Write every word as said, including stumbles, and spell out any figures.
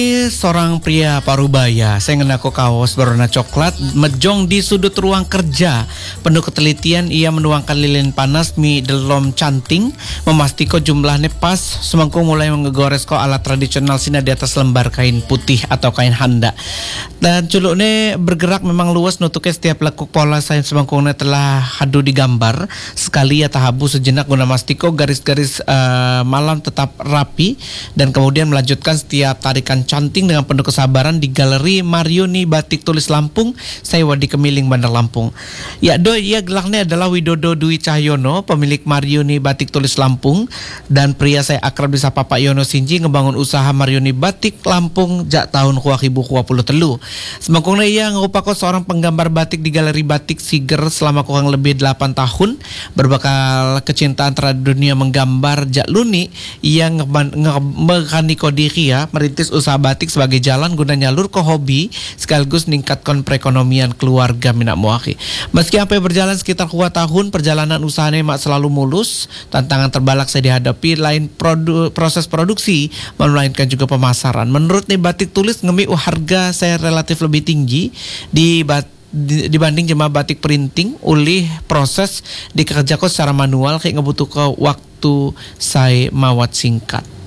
Seorang pria parubaya, saya ngenaku kaos berwarna coklat, mejong di sudut ruang kerja. Penuh ketelitian, ia menuangkan lilin panas mi delom canting, memastiko jumlahnya pas, semangkung mulai menggegores ko alat tradisional sina di atas lembar kain putih atau kain handa. Dan culuknya bergerak memang luas nutuknya setiap lekuk pola sains semangkungnya telah hadu digambar. Sekali ya tahabu sejenak guna mastiko garis-garis uh, malam tetap rapi dan kemudian melanjutkan setiap tarikan canting dengan penuh kesabaran di Galeri Marioni Batik Tulis Lampung, saya Wadi Kemiling, Bandar Lampung. Ya, do ia gelaknya adalah Widodo Dwi Cahyono, pemilik Marioni Batik Tulis Lampung, dan pria saya akrab disapa Pak Yono Sinji ngebangun usaha Marioni Batik Lampung jak tahun dua ribu dua puluh telu. Semangkungnya ia ngerupako seorang penggambar batik di Galeri Batik Siger selama kurang lebih delapan tahun, berbekal kecintaan terhadap dunia menggambar jak luni, ia ngemekaniko diri ya, merintis usaha batik sebagai jalan guna nyalur ke hobi sekaligus meningkatkan perekonomian keluarga minak muaki. Meski sampai berjalan sekitar dua tahun, perjalanan usahanya mak selalu mulus. Tantangan terbalak saya dihadapi lain produ, proses produksi, melainkan juga pemasaran. Menurut nih batik tulis ngemi harga saya relatif lebih tinggi di bat dibanding jemaah batik printing. Ulih proses dikerjakan secara manual kayak ngebutuh ke waktu saya mawat singkat.